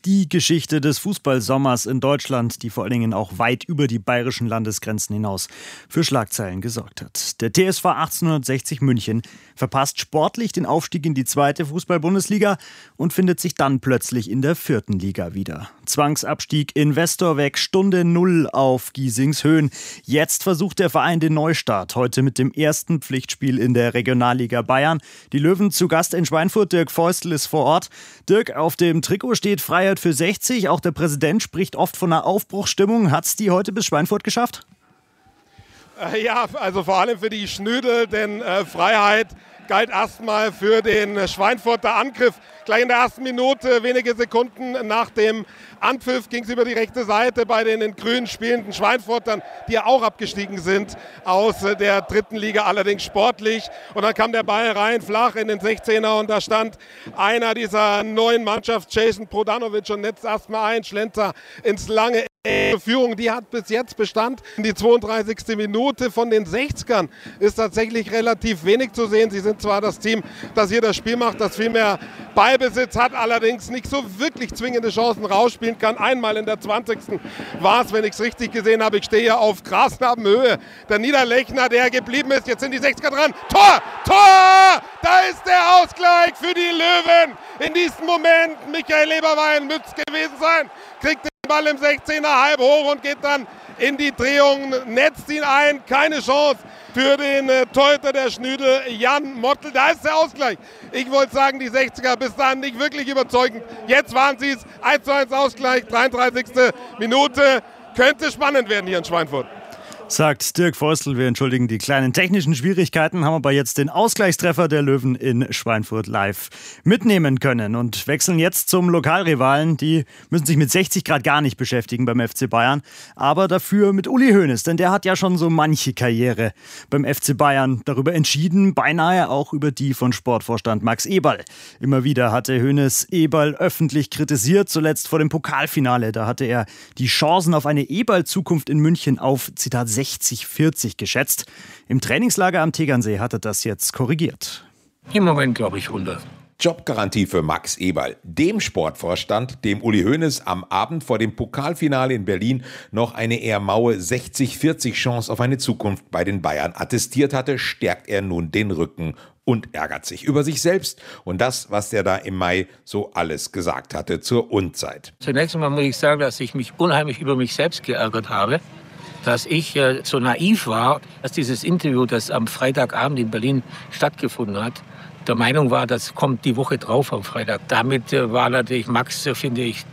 die Geschichte des Fußballsommers in Deutschland, die vor allen Dingen auch weit über die bayerischen Landesgrenzen hinaus für Schlagzeilen gesorgt hat. Der TSV 1860 München verpasst sportlich den Aufstieg in die 2. Fußball-Bundesliga und findet sich dann plötzlich in der 4. Liga wieder. Zwangsabstieg, Investor weg, Stunde Null auf Giesings Höhen. Jetzt versucht der Verein den Neustart. Heute mit dem ersten Pflichtspiel in der Regionalliga Bayern. Die Löwen zu Gast in Schweinfurt. Dirk Feustel ist vor Ort. Dirk, auf dem Trikot steht Freiheit für 60. Auch der Präsident spricht oft von einer Aufbruchsstimmung. Hat's die heute bis Schweinfurt geschafft? Ja, also vor allem für die Schnödel, denn Freiheit galt erstmal für den Schweinfurter Angriff. Gleich in der ersten Minute, wenige Sekunden nach dem Anpfiff, ging es über die rechte Seite bei den in Grün spielenden Schweinfurtern, die ja auch abgestiegen sind aus der 3. Liga, allerdings sportlich. Und dann kam der Ball rein, flach in den 16er und da stand einer dieser neuen Mannschaft, Jason Prodanovic, und netzt erstmal ein, Schlenzer ins lange Führung, die hat bis jetzt Bestand. Die 32. Minute von den 60ern ist tatsächlich relativ wenig zu sehen. Sie sind zwar das Team, das hier das Spiel macht, das viel mehr Ballbesitz hat, allerdings nicht so wirklich zwingende Chancen rausspielen kann. Einmal in der 20. war es, wenn ich es richtig gesehen habe. Ich stehe hier auf Grasnarbenhöhe. Der Niederlechner, der geblieben ist. Jetzt sind die 60er dran. Tor! Tor! Da ist der Ausgleich für die Löwen. In diesem Moment Michael Eberwein müsste es gewesen sein. Kriegt den Ball im 16er halb hoch und geht dann in die Drehung, netzt ihn ein. Keine Chance für den Torhüter der Schnüdel, Jan Mottl. Da ist der Ausgleich. Ich wollte sagen, die 60er bis dahin nicht wirklich überzeugend. Jetzt waren sie es. 1:1 Ausgleich, 33. Minute. Könnte spannend werden hier in Schweinfurt. Sagt Dirk Feustel. Wir entschuldigen die kleinen technischen Schwierigkeiten, haben aber jetzt den Ausgleichstreffer der Löwen in Schweinfurt live mitnehmen können und wechseln jetzt zum Lokalrivalen. Die müssen sich mit 60 Grad gar nicht beschäftigen beim FC Bayern, aber dafür mit Uli Hoeneß, denn der hat ja schon so manche Karriere beim FC Bayern darüber entschieden, beinahe auch über die von Sportvorstand Max Eberl. Immer wieder hatte Hoeneß Eberl öffentlich kritisiert, zuletzt vor dem Pokalfinale. Da hatte er die Chancen auf eine Eberl-Zukunft in München auf, Zitat, 60-40 geschätzt. Im Trainingslager am Tegernsee hat er das jetzt korrigiert. Im Moment glaube ich 100. Jobgarantie für Max Eberl, dem Sportvorstand, dem Uli Hoeneß am Abend vor dem Pokalfinale in Berlin noch eine eher maue 60-40 Chance auf eine Zukunft bei den Bayern attestiert hatte, stärkt er nun den Rücken und ärgert sich über sich selbst und das, was er da im Mai so alles gesagt hatte zur Unzeit. Zunächst einmal muss ich sagen, dass ich mich unheimlich über mich selbst geärgert habe, dass ich so naiv war, dass dieses Interview, das am Freitagabend in Berlin stattgefunden hat, der Meinung war, das kommt die Woche drauf am Freitag. Damit war natürlich Max, finde ich,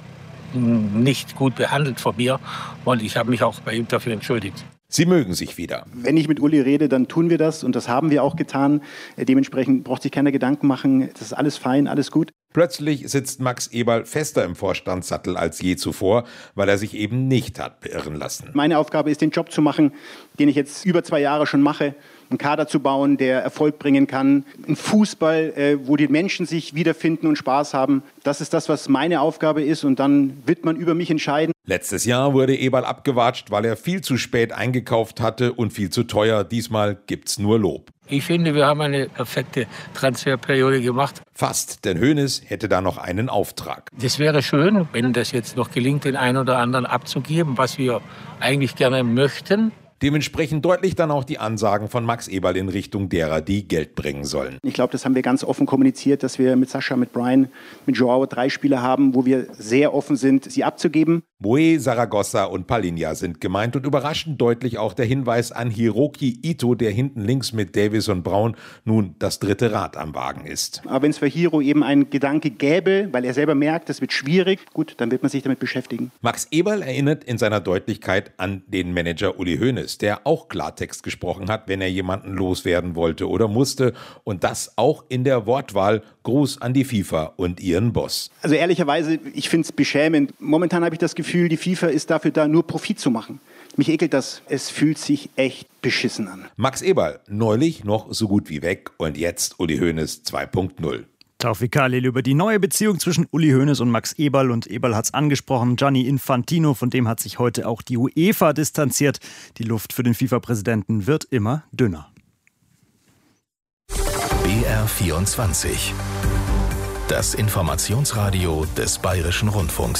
nicht gut behandelt von mir und ich habe mich auch bei ihm dafür entschuldigt. Sie mögen sich wieder. Wenn ich mit Uli rede, dann tun wir das und das haben wir auch getan. Dementsprechend braucht sich keiner Gedanken machen, das ist alles fein, alles gut. Plötzlich sitzt Max Eberl fester im Vorstandssattel als je zuvor, weil er sich eben nicht hat beirren lassen. Meine Aufgabe ist, den Job zu machen, den ich jetzt über 2 Jahre schon mache. Einen Kader zu bauen, der Erfolg bringen kann. Ein Fußball, wo die Menschen sich wiederfinden und Spaß haben. Das ist das, was meine Aufgabe ist und dann wird man über mich entscheiden. Letztes Jahr wurde Eberl abgewatscht, weil er viel zu spät eingekauft hatte und viel zu teuer. Diesmal gibt's nur Lob. Ich finde, wir haben eine perfekte Transferperiode gemacht. Fast, denn Hoeneß hätte da noch einen Auftrag. Das wäre schön, wenn das jetzt noch gelingt, den einen oder anderen abzugeben, was wir eigentlich gerne möchten. Dementsprechend deutlich dann auch die Ansagen von Max Eberl in Richtung derer, die Geld bringen sollen. Ich glaube, das haben wir ganz offen kommuniziert, dass wir mit Sascha, mit Brian, mit Joao 3 Spieler haben, wo wir sehr offen sind, sie abzugeben. Boe, Zaragoza und Palinja sind gemeint und überraschend deutlich auch der Hinweis an Hiroki Ito, der hinten links mit Davis und Braun nun das 3. Rad am Wagen ist. Aber wenn es für Hiro eben einen Gedanke gäbe, weil er selber merkt, das wird schwierig, gut, dann wird man sich damit beschäftigen. Max Eberl erinnert in seiner Deutlichkeit an den Manager Uli Hoeneß, der auch Klartext gesprochen hat, wenn er jemanden loswerden wollte oder musste. Und das auch in der Wortwahl: Gruß an die FIFA und ihren Boss. Also ehrlicherweise, ich finde es beschämend. Momentan habe ich das Gefühl, die FIFA ist dafür da, nur Profit zu machen. Mich ekelt das. Es fühlt sich echt beschissen an. Max Eberl, neulich noch so gut wie weg und jetzt Uli Hoeneß 2.0. Taufik Khalil über die neue Beziehung zwischen Uli Hoeneß und Max Eberl. Und Eberl hat es angesprochen, Gianni Infantino, von dem hat sich heute auch die UEFA distanziert. Die Luft für den FIFA-Präsidenten wird immer dünner. BR24. Das Informationsradio des Bayerischen Rundfunks.